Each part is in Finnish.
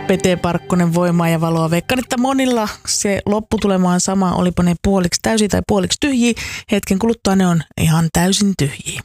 Pete Parkkonen, Voimaa ja valoa. Veikkaan, että monilla se lopputulema on sama, olipa ne puoliksi täysiä tai puoliksi tyhjiä. Hetken kuluttua ne on ihan täysin tyhjiä.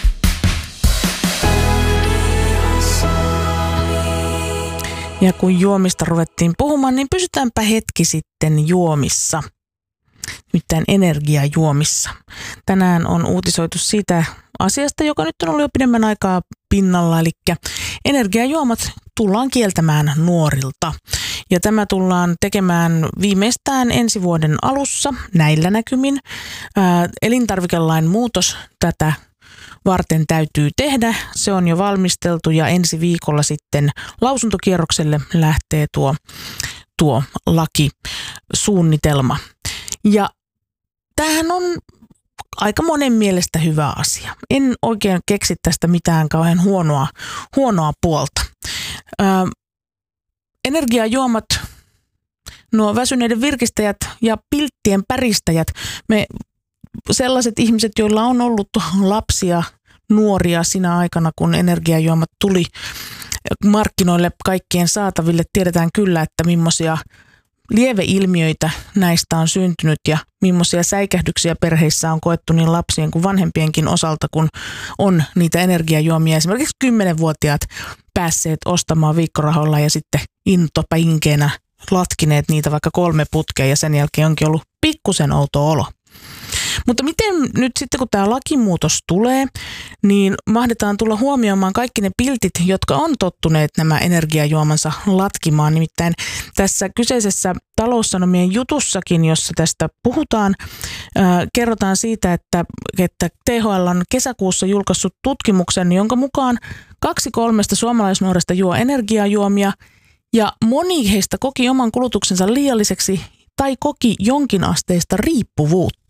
Ja kun juomista ruvettiin puhumaan, niin pysytäänpä hetki sitten juomissa. Nimittäin energiajuomissa. Tänään on uutisoitu siitä asiasta, joka nyt on ollut jo pidemmän aikaa pinnalla, eli energiajuomat tullaan kieltämään nuorilta. Ja tämä tullaan tekemään viimeistään ensi vuoden alussa näillä näkymin. Elintarvikelain muutos tätä varten täytyy tehdä. Se on jo valmisteltu ja ensi viikolla sitten lausuntokierrokselle lähtee tuo lakisuunnitelma. Ja tämähän on aika monen mielestä hyvä asia. En oikein keksi tästä mitään kauhean huonoa puolta. Energiajuomat, nuo väsyneiden virkistäjät ja pilttien päristäjät, me sellaiset ihmiset, joilla on ollut lapsia, nuoria siinä aikana, kun energiajuomat tuli markkinoille kaikkien saataville, tiedetään kyllä, että millaisia lieveilmiöitä näistä on syntynyt ja millaisia säikähdyksiä perheissä on koettu niin lapsien kuin vanhempienkin osalta, kun on niitä energiajuomia. Esimerkiksi 10-vuotiaat päässeet ostamaan viikkorahoilla ja sitten intopäinkeenä latkineet niitä vaikka 3 putkea ja sen jälkeen onkin ollut pikkusen outo olo. Mutta miten nyt sitten, kun tämä lakimuutos tulee, niin mahdetaan tulla huomioimaan kaikki ne piltit, jotka on tottuneet nämä energiajuomansa latkimaan. Nimittäin tässä kyseisessä Taloussanomien jutussakin, jossa tästä puhutaan, kerrotaan siitä, että THL on kesäkuussa julkaissut tutkimuksen, jonka mukaan 2/3 suomalaisnuorista juo energiajuomia ja moni heistä koki oman kulutuksensa liialliseksi tai koki jonkinasteista riippuvuutta.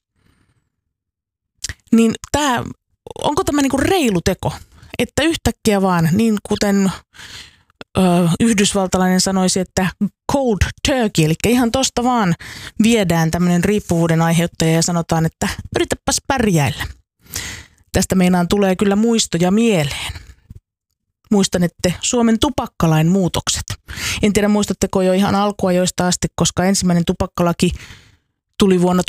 Niin onko tämä niinku reilu teko, että yhtäkkiä vaan, niin kuten yhdysvaltalainen sanoisi, että cold turkey, eli ihan tosta vaan viedään tämmöinen riippuvuuden aiheuttaja ja sanotaan, että yritäpäs pärjäillä. Tästä meinaan tulee kyllä muistoja mieleen. Muistanette Suomen tupakkalain muutokset. En tiedä, muistatteko jo ihan alkua joista asti, koska ensimmäinen tupakkalaki tuli vuonna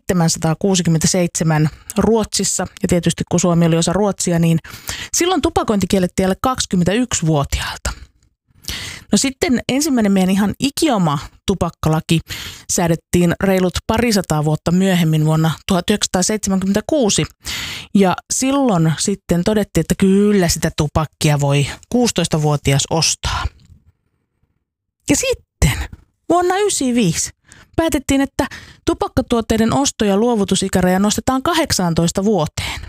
1767 Ruotsissa, ja tietysti kun Suomi oli osa Ruotsia, niin silloin tupakointi kiellettiin alle 21-vuotiaalta. No sitten ensimmäinen meidän ihan ikioma tupakkalaki säädettiin reilut 200 vuotta myöhemmin vuonna 1976, ja silloin sitten todettiin, että kyllä sitä tupakkia voi 16-vuotias ostaa. Ja sitten vuonna 1995 päätettiin, että tupakkatuotteiden osto- ja luovutusikäraja nostetaan 18 vuoteen.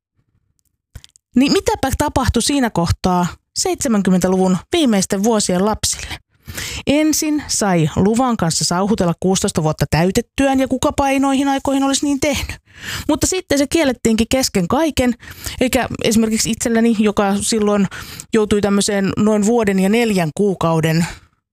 Niin mitäpä tapahtui siinä kohtaa 70-luvun viimeisten vuosien lapsille? Ensin sai luvan kanssa sauhutella 16 vuotta täytettyään ja kukapa ei noihin aikoihin olisi niin tehnyt. Mutta sitten se kiellettiinkin kesken kaiken, eikä esimerkiksi itselläni, joka silloin joutui tämmöiseen noin vuoden ja 4 kuukauden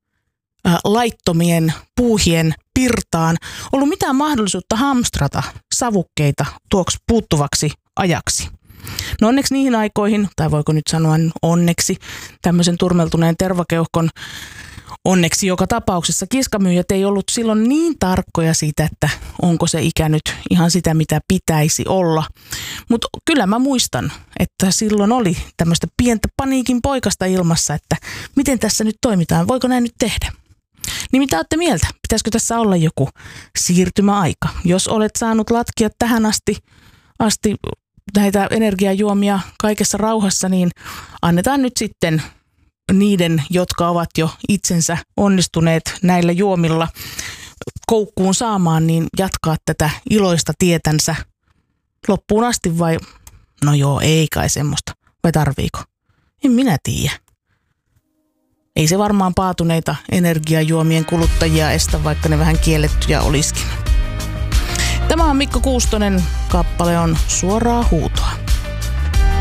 laittomien puuhien pirtaan, ollut mitään mahdollisuutta hamstrata savukkeita tuoksi puuttuvaksi ajaksi. No onneksi niihin aikoihin, tai voiko nyt sanoa onneksi, tämmöisen turmeltuneen tervakeuhkon onneksi joka tapauksessa kiskamyyjät ei ollut silloin niin tarkkoja siitä, että onko se ikä nyt ihan sitä, mitä pitäisi olla. Mutta kyllä mä muistan, että silloin oli tämmöistä pientä paniikin poikasta ilmassa, että miten tässä nyt toimitaan, voiko näin nyt tehdä? Niin mitä olette mieltä? Pitäisikö tässä olla joku siirtymäaika? Jos olet saanut latkia tähän asti näitä energiajuomia kaikessa rauhassa, niin annetaan nyt sitten niiden, jotka ovat jo itsensä onnistuneet näillä juomilla koukkuun saamaan, niin jatkaa tätä iloista tietänsä loppuun asti vai? No joo, ei kai semmoista. Vai tarviiko? En minä tiedä. Ei se varmaan paatuneita energiajuomien kuluttajia estä, vaikka ne vähän kiellettyjä olisikin. Tämä on Mikko Kuustonen. Kappale on Suoraa huutoa.